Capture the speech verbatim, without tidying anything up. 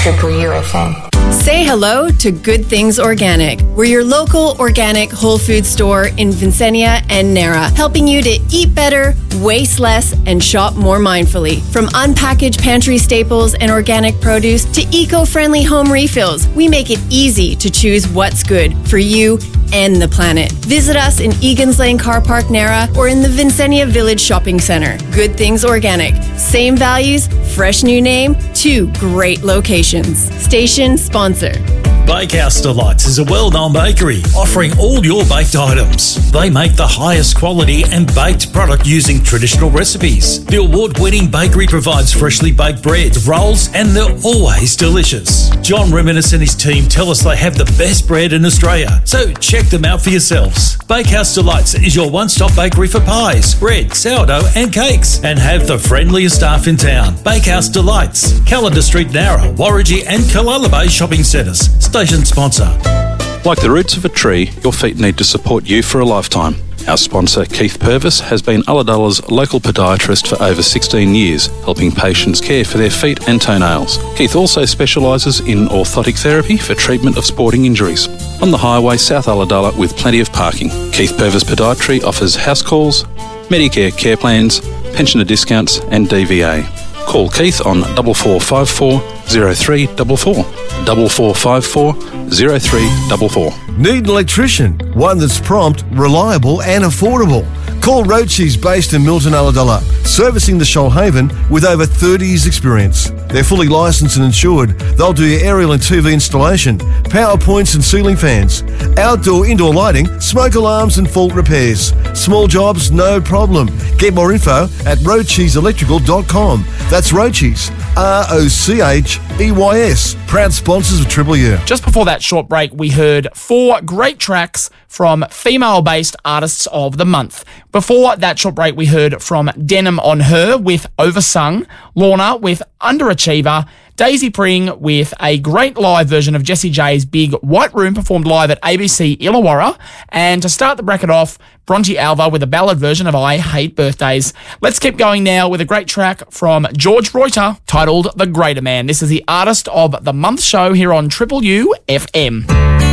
Triple U F M. Say hello to Good Things Organic. We're your local organic whole food store in Vincennia and Nara, helping you to eat better, waste less, and shop more mindfully. From unpackaged pantry staples and organic produce to eco-friendly home refills, we make it easy to choose what's good for you and the planet. Visit us in Egan's Lane Car Park, Nara, or in the Vincennia Village Shopping Centre. Good Things Organic. Same values, fresh new name, two great locations. Station sponsor. Bakehouse Delights is a well-known bakery offering all your baked items. They make the highest quality and baked product using traditional recipes. The award-winning bakery provides freshly baked bread, rolls, and they're always delicious. John Reminis and his team tell us they have the best bread in Australia, so check them out for yourselves. Bakehouse Delights is your one-stop bakery for pies, bread, sourdough, and cakes, and have the friendliest staff in town. Bakehouse Delights, Callender Street, Nara, Warragee, and Killala Bay shopping centres. Station sponsor. Like the roots of a tree, your feet need to support you for a lifetime. Our sponsor, Keith Purvis, has been Ulladulla's local podiatrist for over sixteen years, helping patients care for their feet and toenails. Keith also specialises in orthotic therapy for treatment of sporting injuries. On the highway, South Ulladulla, with plenty of parking. Keith Purvis Podiatry offers house calls, Medicare care plans, pensioner discounts and D V A. Call Keith on four four five four, zero three four four. four four five four, zero three four four. Need an electrician? One that's prompt, reliable and affordable. Call Rochi's, based in Milton, Ulladulla, servicing the Shoalhaven with over thirty years experience. They're fully licensed and insured. They'll do your aerial and T V installation, power points and ceiling fans, outdoor, indoor lighting, smoke alarms and fault repairs. Small jobs, no problem. Get more info at rochis electrical dot com. That's Rochi's, R O C H E Y S. Proud sponsors of Triple U. Just before that short break, we heard four great tracks from female-based artists of the month. Before that short break, we heard from Denim on Her with Oversung, Lorna with Underachiever, Daisy Pring with a great live version of Jessie J's Big White Room performed live at A B C Illawarra, and to start the bracket off, Bronte Alva with a ballad version of I Hate Birthdays. Let's keep going now with a great track from George Reuter titled The Greater Man. This is the Artist of the Month show here on Triple U F M.